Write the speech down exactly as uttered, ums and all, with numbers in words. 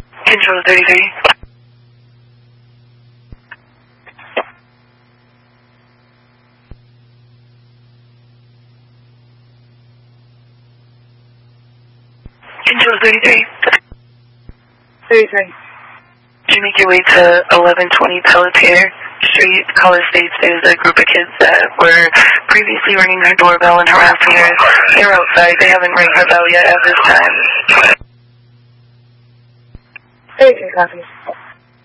Control thirty-three. Control thirty-three. thirty-three. Did you make your way to eleven twenty Pelletier Street? Caller states there's a group of kids that were previously ringing her doorbell and harassing her. They're outside. They haven't rang her bell yet at this time. thirty-three copies.